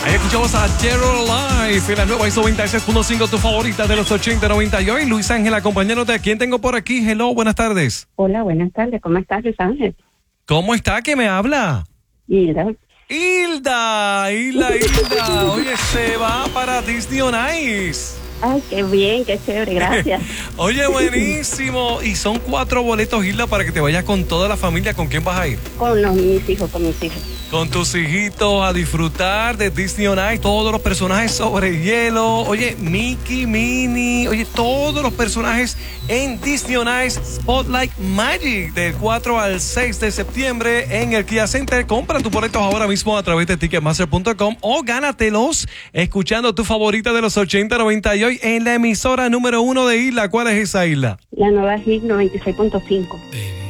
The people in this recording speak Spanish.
Ahí escuchamos a Gerald Life en la nueva ISO 96.5, tu favorita de los 80, 90 y hoy. Luis Ángel, acompañándote. ¿A quién tengo por aquí? Hello, buenas tardes. Hola, buenas tardes. ¿Cómo estás, Luis Ángel? ¿Cómo está? ¿Qué me habla? Hilda. Hilda. Oye, se va para Disney on Ice. Ay, qué bien, qué chévere, gracias. Oye, buenísimo. Y son 4 boletos, Hilda, para que te vayas con toda la familia. ¿Con quién vas a ir? Con mis hijos. Con tus hijitos a disfrutar de Disney on Ice, todos los personajes sobre hielo. Oye, Mickey, Minnie, oye, todos los personajes en Disney on Ice Spotlight Magic del 4 al 6 de septiembre en el Kia Center. Compra tus boletos ahora mismo a través de Ticketmaster.com o gánatelos escuchando tu favorita de los 80, 90 y hoy en la emisora número 1 de Isla. ¿Cuál es esa isla? La nueva Hit 96.5.